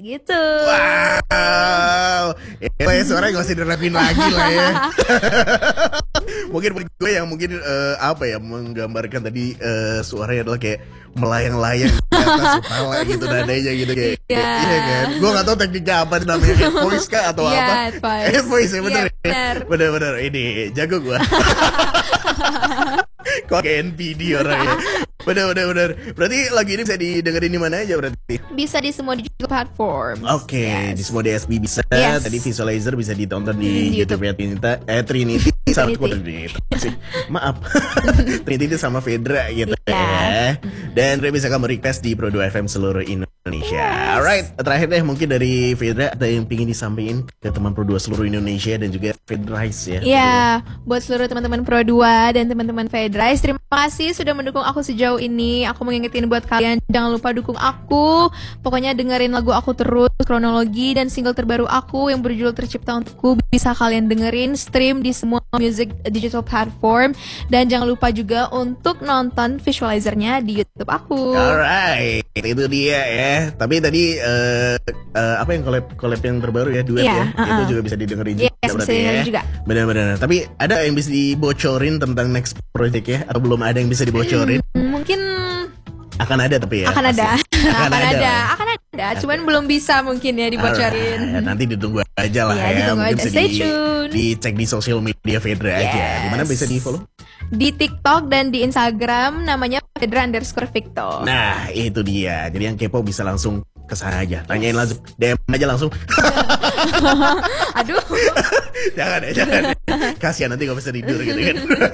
gitu. Wow, ya suaranya gak usah dirapin lagi lah ya. Mungkin gue yang apa ya, menggambarkan tadi suaranya adalah kayak melayang-layang di atas kepala gitu nadanya gitu kayak. Iya kan? Gue gak tahu tekniknya apa namanya, head voice kah atau apa? Head voice ya bener ya. Bener ini jago gue. Kok kayak NPD orangnya. Bener. Berarti lagu ini bisa didengerin di mana aja berarti? Bisa di semua digital platform. Oke, di semua DSP bisa. Tadi Visualizer bisa ditonton di YouTube-nya Trinity. Maaf. Trinity sama Fedra gitu ya. Dan bisa kamu request di Pro2 FM seluruh Indonesia. Alright, terakhir deh mungkin dari Fedra ada yang pingin disampaikan ke teman Pro2 seluruh Indonesia dan juga Fedrice ya. Iya, buat seluruh teman-teman Pro2 dan teman-teman Fedrice, terima kasih sudah mendukung aku sejauh ini. Aku mau ngingetin buat kalian, jangan lupa dukung aku. Pokoknya dengerin lagu aku terus, kronologi dan single terbaru aku yang berjudul Tercipta Untukku bisa kalian dengerin, stream di semua music digital platform. Dan jangan lupa juga untuk nonton visualizernya di YouTube aku. Alright, itu dia ya. Tapi tadi apa yang collab yang terbaru ya, duet ya, itu juga bisa didengerin juga berarti ya. Juga. Benar-benar. Tapi ada yang bisa dibocorin tentang next project ya? Atau belum ada yang bisa dibocorin? Mungkin akan ada tapi ya. Akan ada. Cuman belum bisa mungkin ya dibocorin. Nanti ditunggu aja lah ya. Mungkin bisa dicek di sosial media Fedra aja. Dimana bisa di follow? Di TikTok dan di Instagram namanya Fedra_Victor. Nah itu dia. Jadi yang kepo bisa langsung kesana aja, tanyain langsung, DM aja langsung. Aduh. Jangan. Kasihan nanti gak bisa tidur gitu kan.